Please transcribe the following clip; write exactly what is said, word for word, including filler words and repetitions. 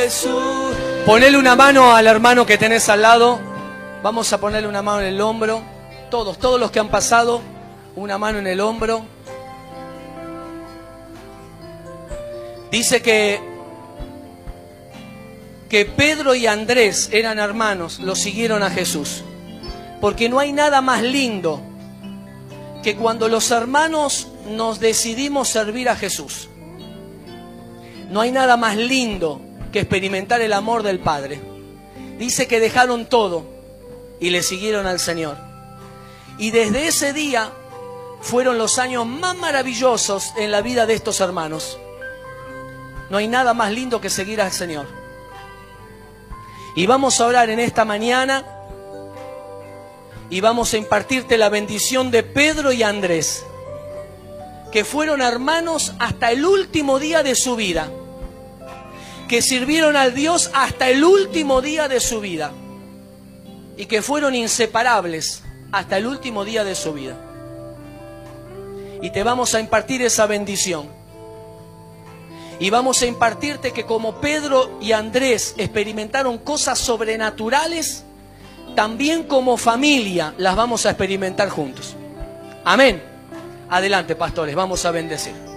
Jesús. Ponele una mano al hermano que tenés al lado. Vamos a ponerle una mano en el hombro. Todos, todos los que han pasado, una mano en el hombro. Dice que, que Pedro y Andrés eran hermanos, los siguieron a Jesús. Porque no hay nada más lindo que cuando los hermanos nos decidimos servir a Jesús. No hay nada más lindo que experimentar el amor del Padre. Dice que dejaron todo y le siguieron al Señor. Y desde ese día fueron los años más maravillosos en la vida de estos hermanos. No hay nada más lindo que seguir al Señor. Y vamos a orar en esta mañana y vamos a impartirte la bendición de Pedro y Andrés, que fueron hermanos hasta el último día de su vida, que sirvieron al Dios hasta el último día de su vida y que fueron inseparables hasta el último día de su vida. Y te vamos a impartir esa bendición. Y vamos a impartirte que como Pedro y Andrés experimentaron cosas sobrenaturales, también como familia las vamos a experimentar juntos. Amén. Adelante, pastores, vamos a bendecir.